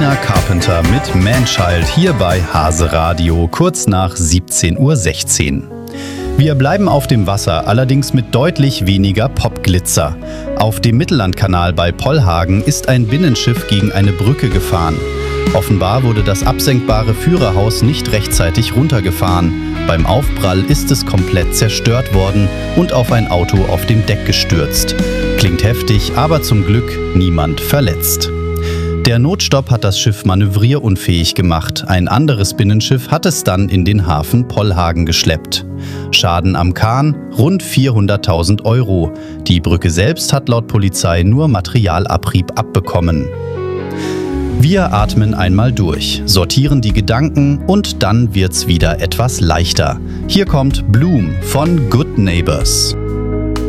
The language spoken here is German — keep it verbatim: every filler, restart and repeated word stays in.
Sabrina Carpenter mit Manchild hier bei Hase Radio, kurz nach siebzehn Uhr sechzehn. Wir bleiben auf dem Wasser, allerdings mit deutlich weniger Popglitzer. Auf dem Mittellandkanal bei Pollhagen ist ein Binnenschiff gegen eine Brücke gefahren. Offenbar wurde das absenkbare Führerhaus nicht rechtzeitig runtergefahren. Beim Aufprall ist es komplett zerstört worden und auf ein Auto auf dem Deck gestürzt. Klingt heftig, aber zum Glück niemand verletzt. Der Notstopp hat das Schiff manövrierunfähig gemacht. Ein anderes Binnenschiff hat es dann in den Hafen Pollhagen geschleppt. Schaden am Kahn rund vierhunderttausend Euro. Die Brücke selbst hat laut Polizei nur Materialabrieb abbekommen. Wir atmen einmal durch, sortieren die Gedanken und dann wird's wieder etwas leichter. Hier kommt Bloom von Good Neighbors.